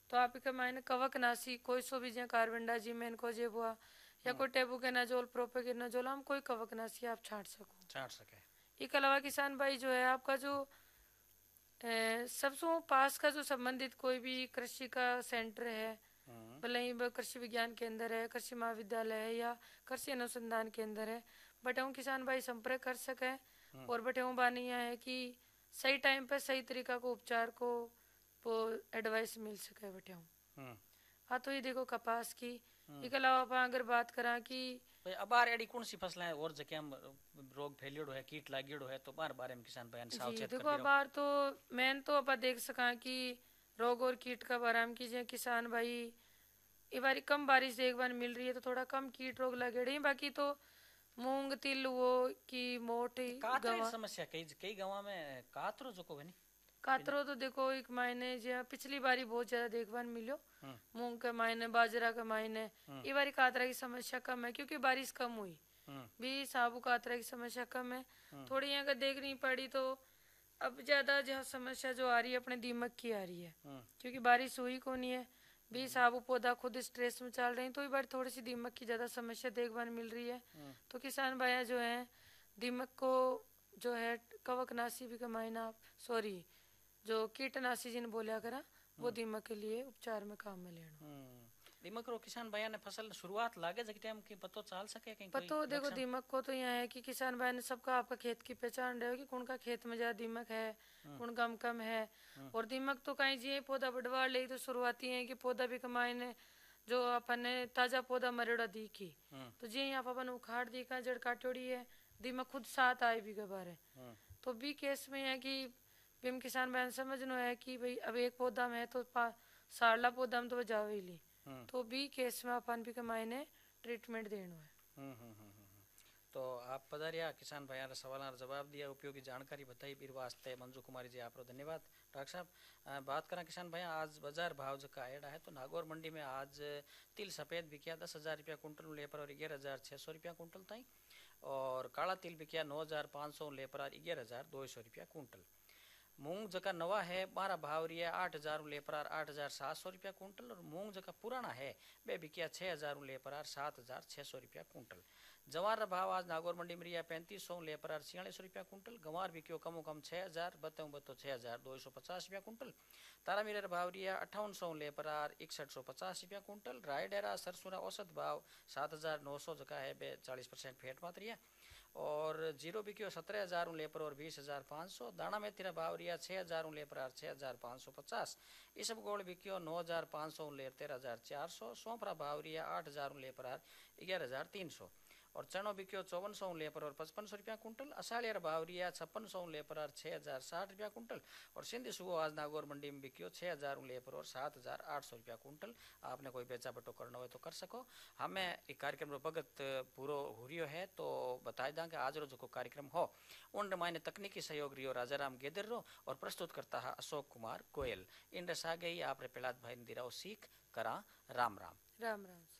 तो आप के मायने कवकनाशी कोई सो भी जहाँ कार्बेंडाजिम को जे हुआ या कोई टेबुकेनाजोल प्रोपेकेनाजोल हम कोई कवकनाशी आप छांट सके। इसके अलावा किसान भाई जो है आपका जो सबसे पास का जो संबंधित कोई भी कृषि का सेंटर है, भले ही वह कृषि विज्ञान केंद्र है, कृषि महाविद्यालय है या कृषि अनुसंधान केंद्र है, बट हम किसान भाई संपर्क कर सके और बटे हम बानिया है कि सही टाइम पे सही तरीका को उपचार को वो एडवाइस मिल सके बटे हम। हाँ तो ये देखो कपास की। इसके अलावा आप अगर बात करा कि अबार एडी कौन सी फसलें और जगह हम रोग फैलियो है, कीट लागियो है, तो बार बारे में किसान भाई सावचेत देखो अबार तो मेन तो आप देख सका कि रोग और कीट का बारे में कीजिए किसान भाई ये बारी कम बारिश एक बार मिल रही है तो थोड़ा कम कीट रोग लगे रही, बाकी तो मूंग तिल वो की मोट समस्या कई गाँव में कातरो जो को नहीं कातरो तो देखो एक मायने जो पिछली बारी बहुत ज्यादा देखभाल मिलो मूंग के मायने बाजरा के मायने ये बारी कातरा की समस्या कम है क्योंकि बारिश कम हुई भी साबु कातरा की समस्या कम है। थोड़ी यहाँ का देखनी पड़ी तो अब ज्यादा जो समस्या जो आ रही है अपने दीमक की आ रही है क्योंकि बारिश हुई को नहीं है भी साबु पौधा खुद स्ट्रेस में चल रहे हैं तो ये बार थोड़ी सी दीमक की ज्यादा समस्या देखभाल मिल रही है। तो किसान भाई जो है दीमक को जो है कवकनाशी भी कमाईना सॉरी जो कीटनाशी जिन बोलिया करा वो दीमक के लिए उपचार में काम में लेना। दीमक रो किसान भाई ने फसल शुरुआत लागे जब टाइम की पतो चल सके कहीं पतो देखो दीमक को तो यहाँ है कि किसान भाई ने सबका आपका खेत की पहचान रहे हो कि कौन का खेत में ज्यादा दीमक है कौन कम कम है। और दीमक तो कहीं जी पौधा बढ़वा ले तो शुरुआती है कि पौधा भी कमाए ने जो अपन ने ताजा पौधा मरेड़ा दी की तो जी यहाँ अपन उखाड़ दी का जड़ काटोड़ी है दीमक खुद साथ आए भी गबार है। तो भी केस में है कि हम किसान भाई समझनो है कि भाई अब एक पौधा में है तो सारला पौधा में तो जावे ही ली तो भी केस में अपन भी कमाए ने ट्रीटमेंट देना है। तो आप पधारिया किसान भाई सवाल जवाब दिया उपयोगी जानकारी बताई बीर वास्ते मंजू कुमारी जी आप धन्यवाद। डॉक्टर साहब बात करें किसान भाई आज बाजार भाव जो का एड़ा है तो नागौर मंडी में आज तिल सफेद बिकिया 10,000 रुपया कुंटल लेपर और 11,600 रुपया कुंटल ताई और काला तिल बिकिया 9,500 लेपर और 11,200 रुपया कुंटल। मूंग जका नवा है 12 भाव रही है 8,000 लेपरार 8,700 रुपया कुंटल और मूंग जका पुराना है बे बिकिया 6,000 लेपरार 7,600 रुपया कुंटल। जवार भाव आज नागौर मंडी में रिया 3500 लेपरार 46 रुपया कुंटल। गंवार बिकियो कमो कम 6,000 बत्तो 6,250 रुपया कुंटल। तारा मीर भाव रिया 5800 लेपरार 6150 रुपया कुंटल। राय डेरा सरसुरा औसत भाव 7,900 जका है बे 40% फेट मात रिया और जीरो बिकियो 17,000 लेपर और 20,500। दाना मेथी भाव रिया 6,000 लेपर और 6,550। इसब गोल बिकियो 9,500 लेर 13,400। सौंपरा भाव रिया 8,000 लेपर और 11,300 और चनो बिकियो 5400 लेपर और 5500 रुपया कुंटल। असालियर भाव रिया 5600 लेपर और 6,060 रुपया कुंटल और सिंधी सुगो आज नागौर मंडी में बिकियो 6,000 लेपर और 7,800 रुपया कुंटल। आपने कोई बेचा बटो करना हो तो कर सको। हमें एक कार्यक्रम रो भगत पूरो हो रियो है तो बताई दा कि आज रो जो कार्यक्रम हो उन मायने तकनीकी सहयोग रियो राजाराम गेदर रो और प्रस्तुत करता है अशोक कुमार गोयल। इन रसा गई आप प्रहलाद भाई दिराओ सीख करा। राम राम। राम राम।